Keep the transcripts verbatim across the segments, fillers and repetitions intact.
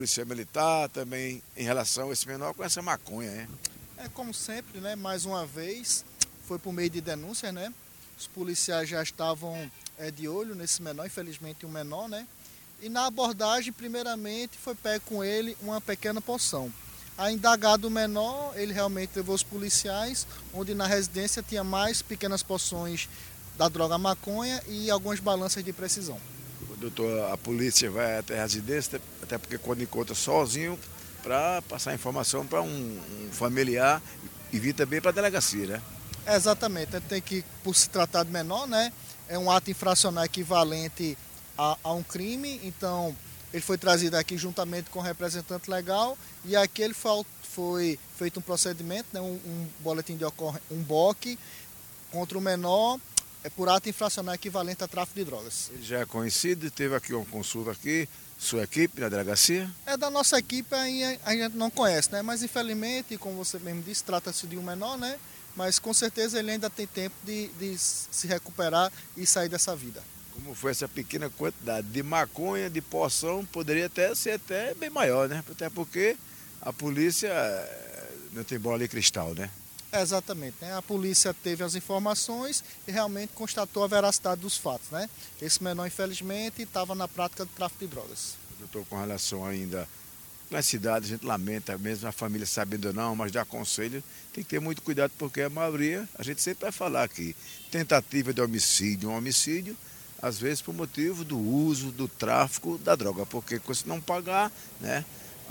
Polícia Militar também em relação a esse menor com essa maconha, né? É como sempre, né? Mais uma vez, foi por meio de denúncias, né? Os policiais já estavam é, de olho nesse menor, infelizmente um menor, né? E na abordagem, primeiramente, foi pego com ele uma pequena porção. A indagado menor, ele realmente levou os policiais, onde na residência tinha mais pequenas porções da droga maconha e algumas balanças de precisão. Doutor, a polícia vai até a residência, até porque quando encontra sozinho, para passar informação para um, um familiar e vir também para a delegacia, né? É, exatamente, tem que, por se tratar de menor, né? É um ato infracional equivalente a, a um crime, então ele foi trazido aqui juntamente com o representante legal e aqui ele foi, foi feito um procedimento, né? um, um boletim de ocorrência, um B O C contra o menor, é por ato infracional equivalente a tráfico de drogas. Ele já é conhecido, teve aqui uma consulta aqui, sua equipe na delegacia? É da nossa equipe, aí a gente não conhece, né? Mas infelizmente, como você mesmo disse, trata-se de um menor, né? Mas com certeza ele ainda tem tempo de, de se recuperar e sair dessa vida. Como foi essa pequena quantidade de maconha, de porção, poderia até ser até bem maior, né? Até porque a polícia não tem bola de cristal, né? É, exatamente, né? A polícia teve as informações e realmente constatou a veracidade dos fatos, né? Esse menor, infelizmente, estava na prática do tráfico de drogas. Doutor, com relação ainda na cidade, a gente lamenta, mesmo a família sabendo ou não, mas dá conselho, tem que ter muito cuidado, porque a maioria, a gente sempre vai falar aqui, tentativa de homicídio, um homicídio, às vezes por motivo do uso, do tráfico da droga, porque se não pagar, né,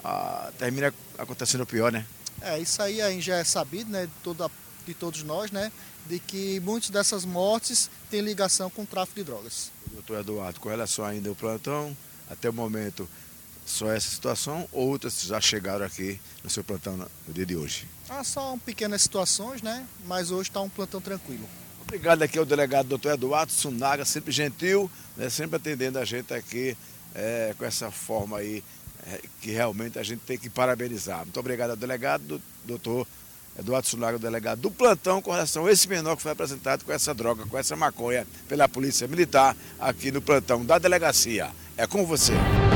a, termina acontecendo o pior, né? É, isso aí, aí já é sabido, né, de, toda, de todos nós, né, de que muitas dessas mortes têm ligação com o tráfico de drogas. Doutor Eduardo, com relação ainda ao plantão, até o momento, só essa situação, outras já chegaram aqui no seu plantão no dia de hoje? Ah, são pequenas situações, né, mas hoje está um plantão tranquilo. Obrigado aqui ao delegado doutor Eduardo Sunaga, sempre gentil, né, sempre atendendo a gente aqui é, com essa forma aí, é, que realmente a gente tem que parabenizar. Muito obrigado ao delegado, doutor Eduardo Sunaga, delegado do plantão, com relação a esse menor que foi apresentado com essa droga, com essa maconha, pela Polícia Militar, aqui no plantão da delegacia. É com você.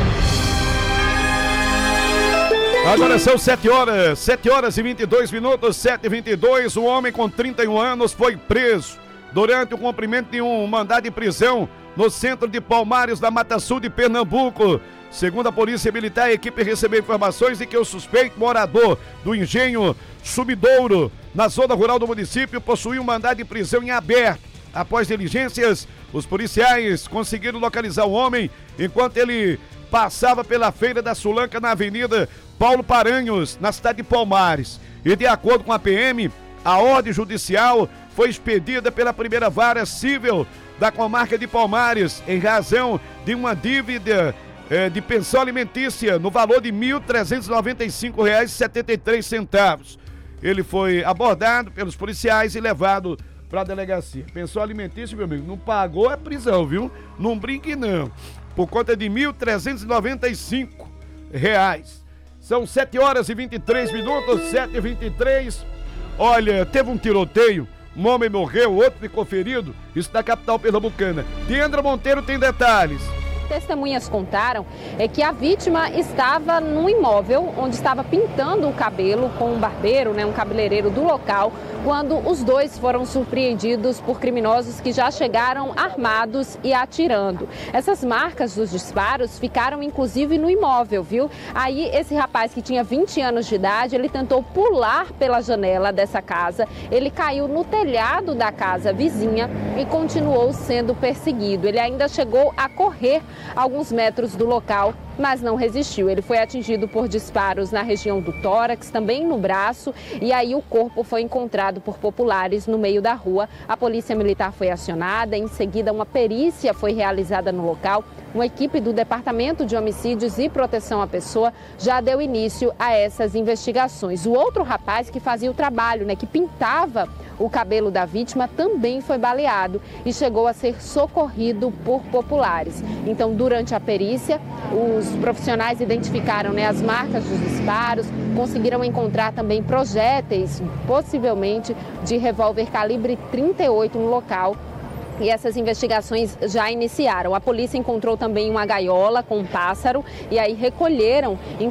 Agora são sete horas, sete horas e vinte e dois minutos, sete e vinte e dois. Um homem com trinta e um anos foi preso durante o cumprimento de um mandado de prisão no centro de Palmares, da Mata Sul de Pernambuco. Segundo a Polícia Militar, a equipe recebeu informações de que o suspeito morador do engenho Sumidouro, na zona rural do município, possuía um mandado de prisão em aberto. Após diligências, os policiais conseguiram localizar o homem enquanto ele passava pela Feira da Sulanca na Avenida Paulo Paranhos, na cidade de Palmares. E de acordo com a P M, a ordem judicial foi expedida pela primeira vara civil da comarca de Palmares em razão de uma dívida eh, de pensão alimentícia no valor de mil trezentos e noventa e cinco reais e setenta e três centavos. Ele foi abordado pelos policiais e levado para a delegacia. Pensão alimentícia, meu amigo, não pagou é prisão, viu? Não brinque não. Por conta de mil trezentos e noventa e cinco reais. São sete horas e vinte e três minutos, sete e vinte e três. Olha, teve um tiroteio, um homem morreu, outro ficou ferido, isso na capital pernambucana. Diandra Monteiro tem detalhes. Testemunhas contaram é que a vítima estava num imóvel onde estava pintando o cabelo com um barbeiro, né, um cabeleireiro do local, quando os dois foram surpreendidos por criminosos que já chegaram armados e atirando. Essas marcas dos disparos ficaram inclusive no imóvel, viu? Aí esse rapaz que tinha vinte anos de idade, ele tentou pular pela janela dessa casa, ele caiu no telhado da casa vizinha e continuou sendo perseguido. Ele ainda chegou a correr alguns metros do local, mas não resistiu. Ele foi atingido por disparos na região do tórax, também no braço, e aí o corpo foi encontrado por populares no meio da rua. A Polícia Militar foi acionada, em seguida uma perícia foi realizada no local. Uma equipe do Departamento de Homicídios e Proteção à Pessoa já deu início a essas investigações. O outro rapaz que fazia o trabalho, né, que pintava o cabelo da vítima, também foi baleado e chegou a ser socorrido por populares. Então, durante a perícia, os profissionais identificaram, né, as marcas dos disparos, conseguiram encontrar também projéteis, possivelmente de revólver calibre trinta e oito no local. E essas investigações já iniciaram. A polícia encontrou também uma gaiola com um pássaro e aí recolheram